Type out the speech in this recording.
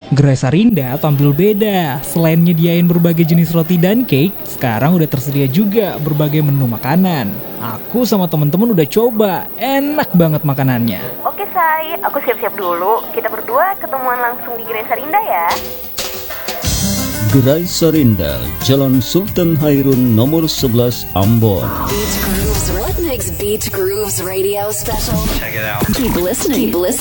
Gerai Sarinda tampil beda. Selain nyediain berbagai jenis roti dan cake, sekarang udah tersedia juga berbagai menu makanan. Aku sama temen-temen udah coba, enak banget makanannya. Oke Say, aku siap-siap dulu. Kita berdua ketemuan langsung di Gerai Sarinda ya. Gerai Sarinda, Jalan Sultan Hairun nomor 11 Ambon. Beach Grooves, what makes Beach Grooves Radio special? Check it out. Keep listening.